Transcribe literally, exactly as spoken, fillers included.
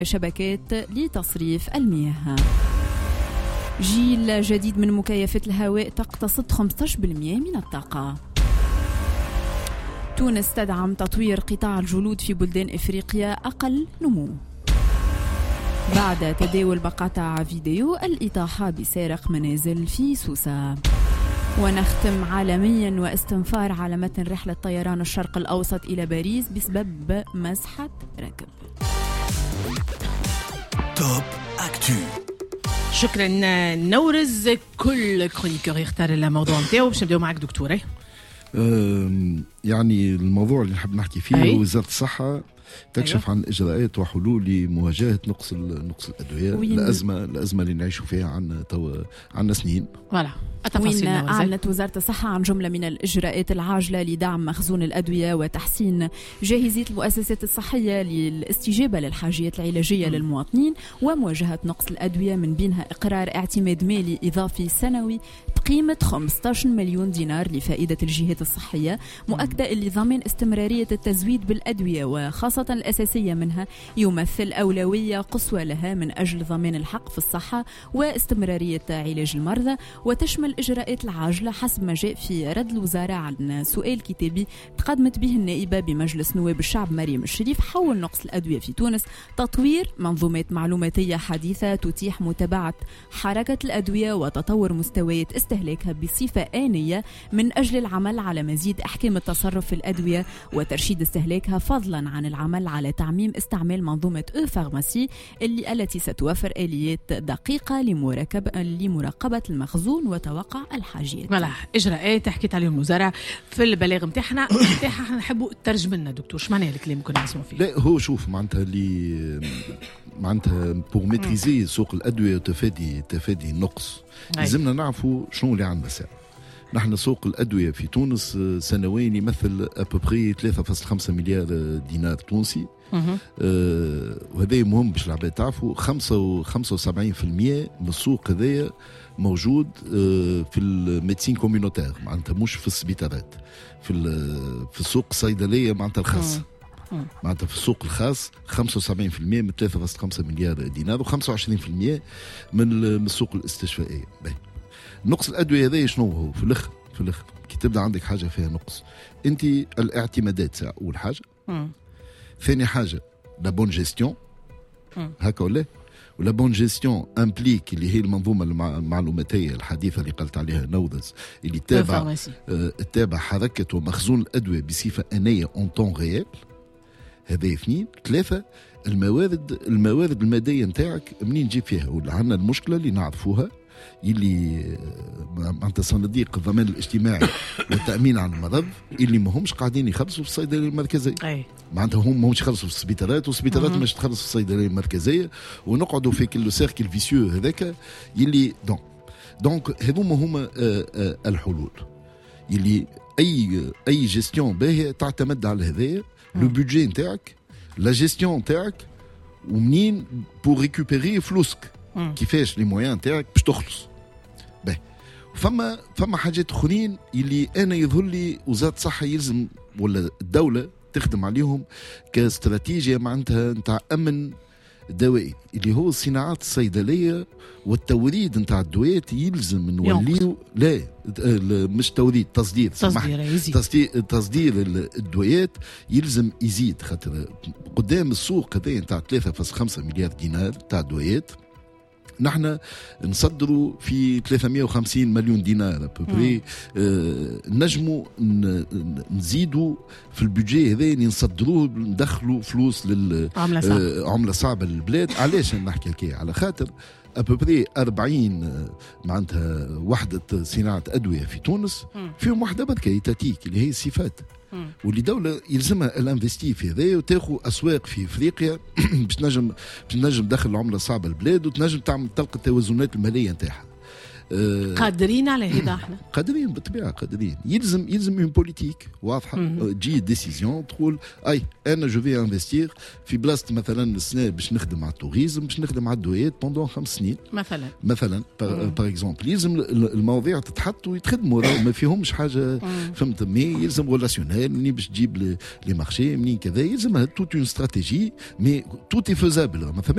شبكات لتصريف المياه. جيل جديد من مكيفات الهواء تقتصد خمسة عشر بالمئة من الطاقة. تونس تدعم تطوير قطاع الجلود في بلدان إفريقيا أقل نمو. بعد تداول مقاطع فيديو الإطاحة بسارق منازل في سوسة. ونختم عالميا واستنفار على متن رحلة طيران الشرق الأوسط إلى باريس بسبب مسحة ركب. توب أكتو. شكرا نورز. كل كرونيكور يختار الموضوع نتاعو. باش نبداو معك دكتورة. يعني الموضوع اللي نحب نحكي فيه هو وزارة الصحة تكشف أيوة. عن إجراءات وحلول لمواجهة نقص نقص الأدوية. الأزمة الأزمة اللي نعيشوا فيها عن تو عن سنين. فوالا. وين أعلنت وزارة الصحة عن جملة من الإجراءات العاجلة لدعم مخزون الأدوية وتحسين جاهزية المؤسسات الصحية للاستجابة للحاجيات العلاجية م. للمواطنين ومواجهة نقص الأدوية، من بينها إقرار اعتماد مالي إضافي سنوي بقيمة خمسة عشر مليون دينار لفائدة الجهات الصحية، مؤكدة اللي ضمن استمرارية التزويد بالأدوية وخاصة الأساسية منها يمثل أولوية قصوى لها من أجل ضمان الحق في الصحة واستمرارية علاج المرضى. وتشمل الإجراءات العاجلة حسب ما جاء في رد الوزارة عن سؤال كتابي تقدمت به النائبة بمجلس نواب الشعب مريم الشريف حول نقص الأدوية في تونس، تطوير منظومات معلوماتية حديثة تتيح متابعة حركة الأدوية وتطور مستويات استهلاكها بصفة آنية من أجل العمل على مزيد أحكام التصرف في الأدوية وترشيد استهلاكها، فضلا عن العمل على تعميم استعمال منظومة أو فارماسي اللي التي ستوفر آليات دقيقة لمراقبة المخزون وتوقع الحاجيات. فوالا إجراءات حكيت عليهم الوزارة في البلاغ متاعنا متاعها. نحبوا ترجم لنا دكتور شو معناه الكلام كنا نسمع فيه؟ لا هو شوف معناتها اللي معناتها بور ميتريزي سوق الأدوية وتفادي تفادي النقص لازمنا نعرفوا شنو اللي عندنا ساعة. نحن سوق الأدوية في تونس سنويا يمثل أبوبري ثلاثة فاصلة خمسة مليار دينار تونسي. آه وهذا مهم باش العباد تعرفوا. خمسة وسبعين بالمئة من السوق هذايا موجود آه في الميديسين كوميونيتير، معناتها مش في السبيطارات، في في السوق الصيدلية معناتها الخاصة. معناتها في السوق الخاص خمسة وسبعين بالمئة من ثلاثة فاصلة خمسة مليار دينار وخمسة وعشرين بالمئة من السوق الاستشفائية. باهي. نقص الأدوية هذا شنو هو في الأخر؟ في الأخر كي تبدأ عندك حاجة فيها نقص أنت الاعتمادات ساعة أول حاجة. م. ثاني حاجة لا بون جيستيون هكا ولا ولا بون جيستيون امبليك اللي هي المنظومة المعلوماتية الحديثة اللي قلت عليها نوذز اللي تابع آه تابع حركة ومخزون الأدوية بصفة آنية اون طون ريال. هذا اثنين. ثلاثة الموارد الموارد المادية نتاعك منين تجيب فيها. وعندنا المشكلة اللي نعرفوها اللي معناتها صناديق الضمان الاجتماعي والتأمين على المرض اللي ما همش قاعدين يخلصوا في الصيدلية المركزية. معناتها هم ما همش يخلصوا في السبيطارات والسبيطارات مش تخلص في الصيدلية المركزية ونقعدوا في كل سيركل فيسيو هذاك يلي دونك دونك هذوما هما الحلول يلي أي أي جيستيون باهية تعتمد على هذايا لو بودجي نتاعك لا جيستيون نتاعك ومنين بور ريكوبيري فلوسك كيفاش لي مويان تاعك باش تخلص. باهي. فما فما حاجات اخرين اللي انا يظهر لي وزاره الصحه يلزم ولا الدوله تخدم عليهم كاستراتيجيه معناتها نتاع امن دوائي اللي هو الصناعات الصيدليه والتوريد نتاع الدويات. يلزم نوليو لا مش توريد تصدير تصدير تصدير, تصدير الدويات يلزم يزيد خاطر قدام السوق هذا نتاع ثلاثة فاصلة خمسة مليار دينار تاع الدويات نحن نصدروا في ثلاثمئة وخمسين مليون دينار أبوبري. آه نجموا نزيدوا في البودجي هذا نصدروه ندخلوا فلوس للعملة صعبة. آه عملة صعبة للبلاد. علاش نحكي هكا؟ على خاطر أبوبري أربعين معناتها وحدة صناعة أدوية في تونس فيهم وحدة بركة تاتيك اللي هي الصفات واللي دولة يلزمها الانفستي في هذا وتاخذ أسواق في إفريقيا باش نجم باش نجم دخل العملة صعبة البلاد وتنجم تعمل تلقى التوازنات المالية نتاعها. آه قادرين على هذا احنا قادرين بالطبيعه قادرين يلزم يلزم اون بوليتيك واضحه تجي ديسيزيون تقول اي انا جو في انفستير في بلاصه مثلا السنه باش نخدم على التوريزم باش نخدم على الدويات بوندون خمس سنين مثلا مثلا باغ اكزومبل يلزم المواضيع تتحط ويتخدموا ما فيهمش حاجه فهمت مي يلزم ريلاسيونيل منين باش تجيب لي مارشي منين كذا يلزم توت اون استراتيجي مي توت اي فيزابل ما